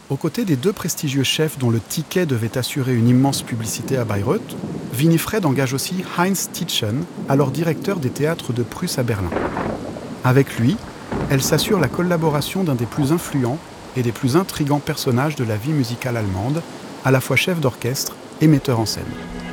Aux côtés des deux prestigieux chefs dont le ticket devait assurer une immense publicité à Bayreuth, Winifred engage aussi Heinz Titchen, alors directeur des théâtres de Prusse à Berlin. Avec lui, elle s'assure la collaboration d'un des plus influents et des plus intrigants personnages de la vie musicale allemande, à la fois chef d'orchestre et metteur en scène.